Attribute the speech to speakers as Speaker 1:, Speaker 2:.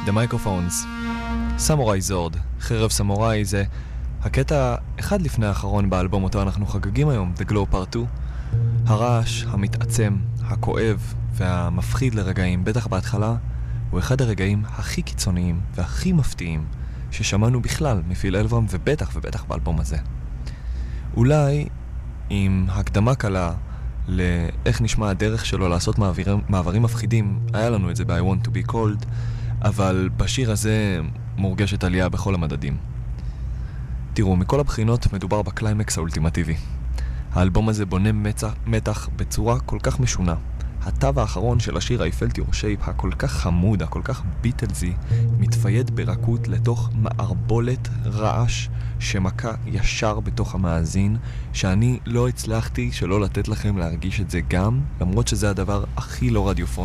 Speaker 1: The Microphones, סמוראי זורד, חרב סמוראי, זה הקטע אחד לפני האחרון באלבום אותו אנחנו חגגים היום, The Glow Part 2. הרעש המתעצם, הכואב והמפחיד לרגעים, בטח בהתחלה, הוא אחד הרגעים הכי קיצוניים והכי מפתיעים ששמענו בכלל מפיל אלברם ובטח באלבום הזה. אולי עם הקדמה קלה לאיך נשמע הדרך שלו לעשות מעברים מפחידים, היה לנו את זה ב-I Want to be Cold, אבל בשיר הזה מורגשת עלייה בכל המדדים. תראו, מכל הבחינות מדובר בקליימקס האולטימטיבי. האלבום הזה בונה מתח בצורה כל כך משונה. התו האחרון של השיר I Felt Your Shape, הכל כך חמוד, הכל כך ביטלזי, מתפייד ברכות לתוך מערבולת רעש שמכה ישר בתוך המאזין, שאני לא הצלחתי שלא לתת לכם להרגיש את זה גם, למרות שזה הדבר הכי לא רדיופוני